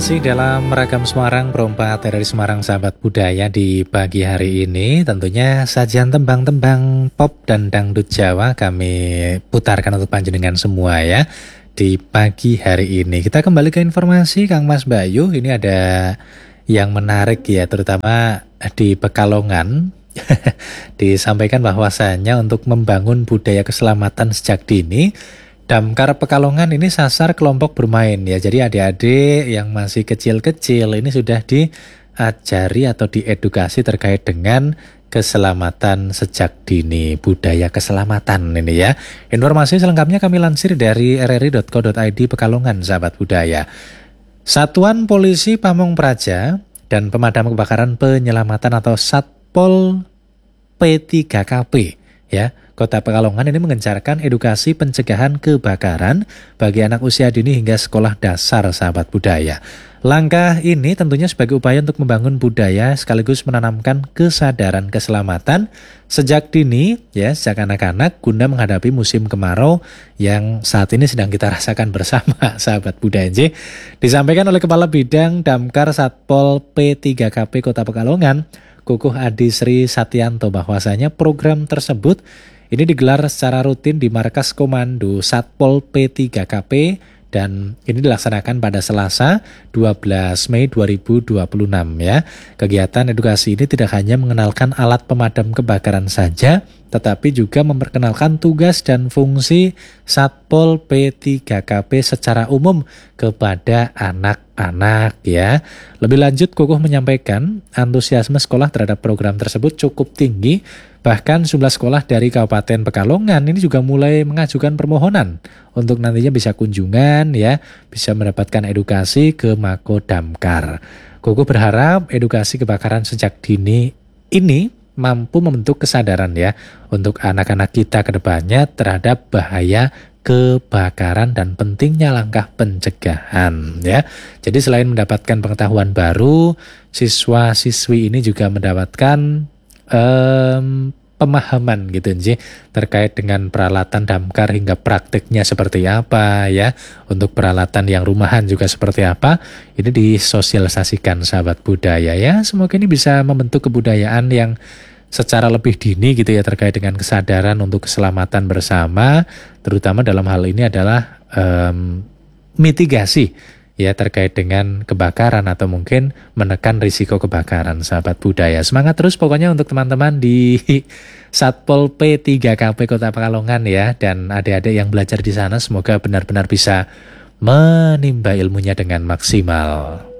Masih dalam Ragam Semarang, Perompak dari Semarang, sahabat budaya, di pagi hari ini tentunya sajian tembang-tembang pop dan dangdut Jawa kami putarkan untuk panjenengan semua ya. Di pagi hari ini kita kembali ke informasi Kang Mas Bayu. Ini ada yang menarik ya, terutama di Pekalongan. Disampaikan bahwasannya untuk membangun budaya keselamatan sejak dini, Damkar Pekalongan ini sasar kelompok bermain ya. Jadi adik-adik yang masih kecil-kecil ini sudah diajari atau diedukasi terkait dengan keselamatan sejak dini, budaya keselamatan ini ya. Informasi selengkapnya kami lansir dari rri.co.id Pekalongan, sahabat budaya. Satuan Polisi Pamong Praja dan Pemadam Kebakaran Penyelamatan atau Satpol P3KP ya, Kota Pekalongan ini mengencarkan edukasi pencegahan kebakaran bagi anak usia dini hingga sekolah dasar, sahabat budaya. Langkah ini tentunya sebagai upaya untuk membangun budaya sekaligus menanamkan kesadaran keselamatan sejak dini ya, sejak anak-anak guna menghadapi musim kemarau yang saat ini sedang kita rasakan bersama, sahabat budaya. Disampaikan oleh Kepala Bidang Damkar Satpol P3KP Kota Pekalongan, Kukuh Adi Sri Satyanto, bahwasanya program tersebut ini digelar secara rutin di Markas Komando Satpol P3KP dan ini dilaksanakan pada Selasa 12 Mei 2026 ya. Kegiatan edukasi ini tidak hanya mengenalkan alat pemadam kebakaran saja, tetapi juga memperkenalkan tugas dan fungsi Satpol P3KP secara umum kepada anak-anak ya. Lebih lanjut, Kukuh menyampaikan antusiasme sekolah terhadap program tersebut cukup tinggi. Bahkan jumlah sekolah dari Kabupaten Pekalongan ini juga mulai mengajukan permohonan untuk nantinya bisa kunjungan ya, bisa mendapatkan edukasi ke Mako Damkar. Kukuh berharap edukasi kebakaran sejak dini ini mampu membentuk kesadaran ya untuk anak-anak kita ke depannya terhadap bahaya kebakaran dan pentingnya langkah pencegahan ya. Jadi selain mendapatkan pengetahuan baru, siswa-siswi ini juga mendapatkan pemahaman gitu sih terkait dengan peralatan damkar hingga praktiknya seperti apa ya. Untuk peralatan yang rumahan juga seperti apa, ini disosialisasikan, sahabat budaya ya. Semoga ini bisa membentuk kebudayaan yang secara lebih dini gitu ya terkait dengan kesadaran untuk keselamatan bersama, terutama dalam hal ini adalah mitigasi ya terkait dengan kebakaran atau mungkin menekan risiko kebakaran, sahabat budaya. Semangat terus pokoknya untuk teman-teman di Satpol P3KP Kota Pekalongan ya, dan adik-adik yang belajar di sana semoga benar-benar bisa menimba ilmunya dengan maksimal.